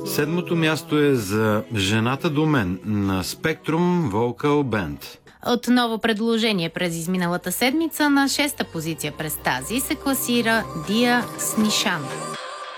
Седмото място е за Жената до мен на Spectrum Vocal Band. Отново предложение през изминалата седмица, на 6-та позиция през тази се класира Дия с Нишан.